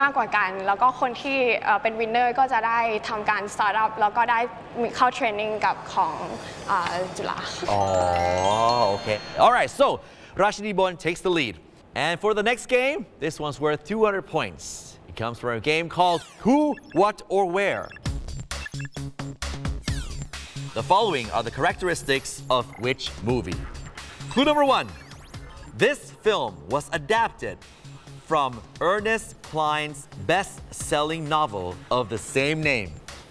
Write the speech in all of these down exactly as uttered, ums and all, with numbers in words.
มากกว่ากันแล้วก็คนที่เป็นวินเนอร์ก็จะได้ทำการสตาร์ทอัพแล้วก็ได้เข้าเทรนนิ่งกับของจุฬาอ๋อโอเค alright so Rashidi Bon takes the lead and for the next game this one's worth two hundred points it comes from a game called Who What or Where the following are the characteristics of which movie clue number one this film was adapted from Ernest Cline's best-selling novel of the same name.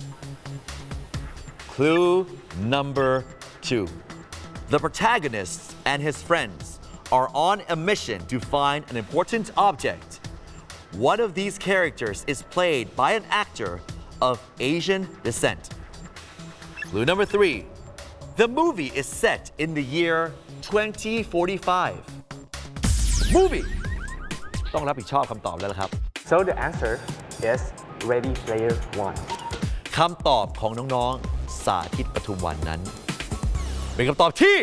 Clue number two. The protagonist and his friends are on a mission to find an important object. One of these characters is played by an actor of Asian descent. Clue number three. The movie is set in the year twenty forty-five. Movie!ต้องรับผิดชอบคำตอบแล้วครับ So the answer is Ready Player One คำตอบของน้องๆสาธิตปทุมวันนั้นเป็นคำตอบที่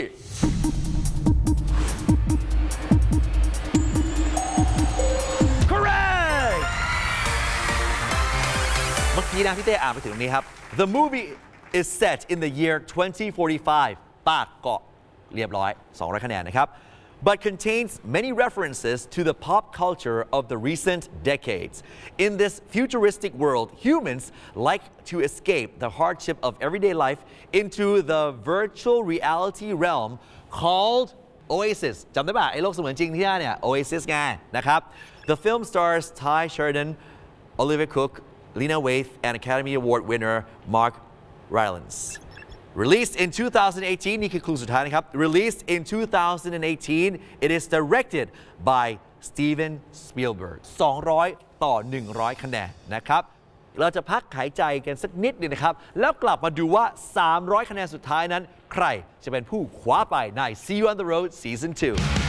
correct เมื่อกี้นะพี่เต้อ่านไปถึงตรงนี้ครับ The movie is set in the year twenty forty-five ปากเกาะเรียบร้อยสองร้อยคะแนนนะครับbut contains many references to the pop culture of the recent decades. In this futuristic world, humans like to escape the hardship of everyday life into the virtual reality realm called Oasis. จำได้ป่ะไอ้โลกเสมือนจริงที่นี่เนี่ย Oasis ไงนะครับ The film stars Ty Sheridan, Olivia Cooke, Lena Waithe, and Academy Award winner Mark Rylance.Released in two thousand eighteen นี่คือครูสุดท้ายนะครับ Released in two thousand eighteen it is directed by Steven Spielberg สองร้อยต่อหนึ่งร้อยคะแนนนะครับเราจะพักหายใจกันสักนิดนึงนะครับแล้วกลับมาดูว่าสามร้อยคะแนนสุดท้ายนั้นใครจะเป็นผู้คว้าไปใน See You on the Road Season two